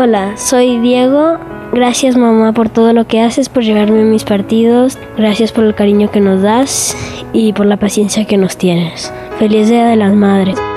Hola, soy Diego. Gracias, mamá, por todo lo que haces, por llevarme a mis partidos. Gracias por el cariño que nos das y por la paciencia que nos tienes. Feliz Día de las Madres.